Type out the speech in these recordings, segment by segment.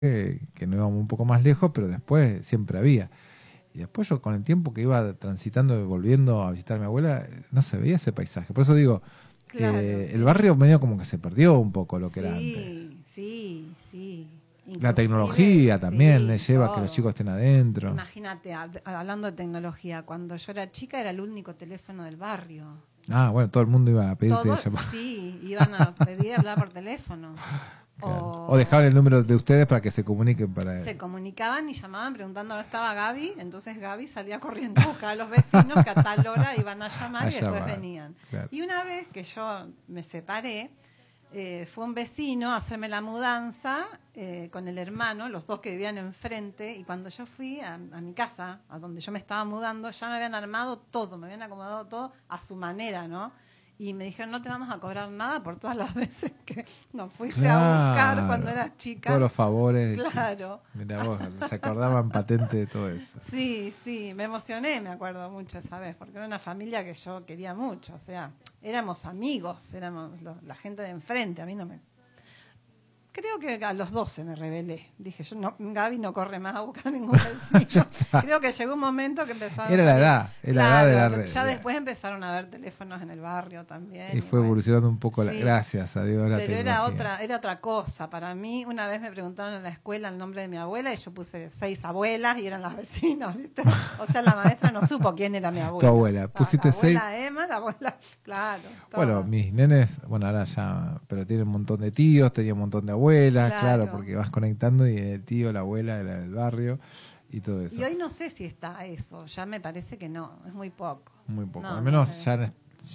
que no íbamos un poco más lejos, pero después siempre había. Y después yo con el tiempo que iba transitando y volviendo a visitar a mi abuela, no se veía ese paisaje. Por eso digo, Claro. el barrio medio como que se perdió un poco lo que era antes. Sí, sí, sí. La Inclusive, tecnología también le sí, lleva a que los todo. chicos estén adentro. Imagínate, hablando de tecnología, cuando yo era chica era el único teléfono del barrio. Ah, bueno, todo el mundo iba a pedirte Todos, llamar. sí, iban a pedir hablar por teléfono. Claro. O dejaban el número de ustedes para que se comuniquen para... Se comunicaban y llamaban preguntando dónde estaba Gaby, entonces Gaby salía corriendo a buscar a los vecinos que a tal hora iban a llamar y después venían. Claro. Y una vez que yo me separé, fue un vecino a hacerme la mudanza con el hermano, los dos que vivían enfrente, y cuando yo fui a mi casa, a donde yo me estaba mudando, ya me habían armado todo, me habían acomodado todo a su manera, ¿no? Y me dijeron, no te vamos a cobrar nada por todas las veces que nos fuiste a buscar cuando eras chica. Todos los favores. Claro. Mira vos, se acordaban patente de todo eso. Sí, sí, me emocioné, me acuerdo mucho esa vez, porque era una familia que yo quería mucho, o sea, éramos amigos, éramos la gente de enfrente, a mí no me... Creo que a los 12 me rebelé. Dije, yo no, Gaby no corre más a buscar ningún vecino. Creo que llegó un momento que empezaron... Era la edad, claro, la edad de la red. Ya después empezaron a ver teléfonos en el barrio también. Y fue evolucionando un poco, sí, gracias a Dios, la pero tecnología. era otra cosa. Para mí, una vez me preguntaron en la escuela el nombre de mi abuela y yo puse 6 abuelas y eran las vecinas, ¿viste? O sea, la maestra no supo quién era mi abuela. Tu abuela, pusiste 6. La abuela Emma, la abuela, claro. Bueno, mis nenes, bueno, ahora ya, pero tienen un montón de tíos, tenía un montón de abuelas, claro, porque vas conectando y el tío, la abuela, el del barrio y todo eso. Y hoy no sé si está eso, ya me parece que no, es muy poco. Muy poco, no, al menos ya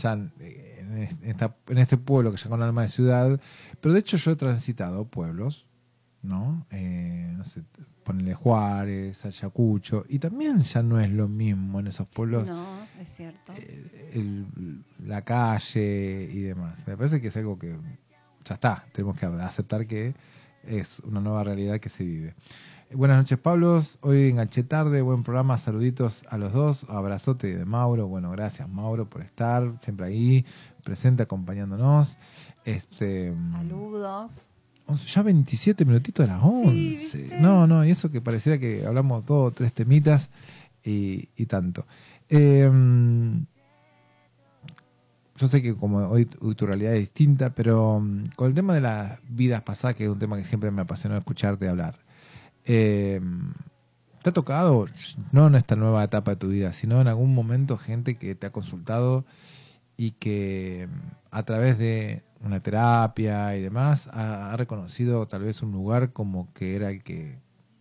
en este pueblo que ya con alma de ciudad, pero de hecho yo he transitado pueblos, ¿no? No sé, ponele Juárez, Ayacucho, y también ya no es lo mismo en esos pueblos. No, es cierto. La calle y demás. Me parece que es algo que ya está, tenemos que aceptar que es una nueva realidad que se vive. Buenas noches, Pablos. Hoy enganché tarde, buen programa, saluditos a los dos, abrazote de Mauro. Bueno, gracias Mauro por estar siempre ahí, presente, acompañándonos. Saludos. Ya 27 minutitos a las 11. ¿Viste? No, y eso que pareciera que hablamos 2 o 3 temitas y tanto. Yo sé que como hoy tu realidad es distinta, pero con el tema de las vidas pasadas, que es un tema que siempre me apasionó escucharte hablar, ¿te ha tocado, no en esta nueva etapa de tu vida, sino en algún momento gente que te ha consultado y que a través de una terapia y demás ha reconocido tal vez un lugar como que era el que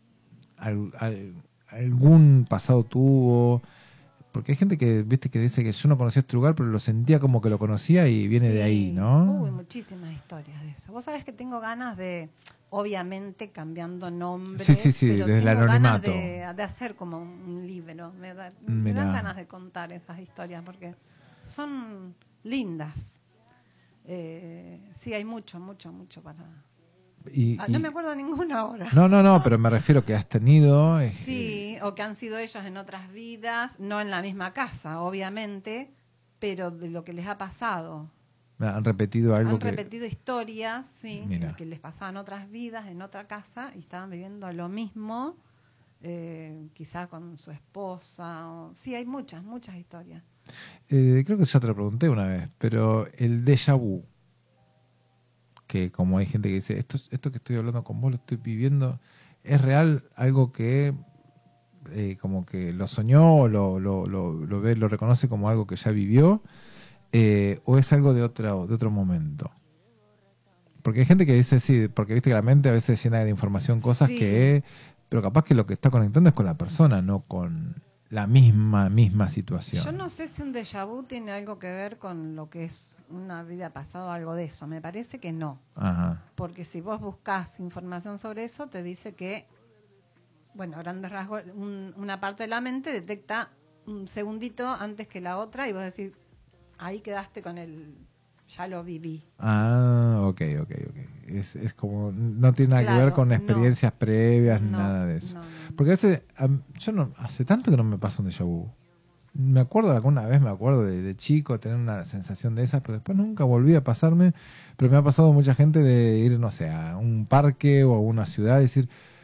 algún pasado tuvo? Porque hay gente que, viste, que dice que yo no conocía este lugar, pero lo sentía como que lo conocía y viene de ahí, ¿no? Uy, muchísimas historias de eso. Vos sabés que tengo ganas de, obviamente cambiando nombres, sí, pero desde el tengo anonimato. ganas de hacer como un libro. Me dan ganas de contar esas historias porque son lindas. Sí, hay mucho para... no me acuerdo de ninguna ahora. No, pero me refiero que has tenido... Sí, o que han sido ellos en otras vidas, no en la misma casa, obviamente, pero de lo que les ha pasado. Han repetido algo. Han repetido historias, sí, que les pasaban otras vidas en otra casa y estaban viviendo lo mismo, quizá con su esposa. Sí, hay muchas historias. Creo que ya te lo pregunté una vez, pero el déjà vu, que como hay gente que dice, esto que estoy hablando con vos lo estoy viviendo, ¿es real? Algo que como que lo soñó o lo ve, lo reconoce como algo que ya vivió, o es algo de otro momento. Porque hay gente que dice sí, porque viste que la mente a veces llena de información cosas pero capaz que lo que está conectando es con la persona, no con la misma situación. Yo no sé si un déjà vu tiene algo que ver con lo que es una vida pasada o algo de eso. Me parece que no. Ajá. Porque si vos buscas información sobre eso, te dice que, bueno, a grandes rasgos, una parte de la mente detecta un segundito antes que la otra y vos decís, ahí quedaste con ya lo viví. Ah, ok. Es como, no tiene nada que ver con experiencias previas ni nada de eso. No. Porque yo hace tanto que no me pasa un déjà vu. Me acuerdo alguna vez, de chico tener una sensación de esas, pero después nunca volví a pasarme. Pero me ha pasado mucha gente de ir, no sé, a un parque o a una ciudad y decir,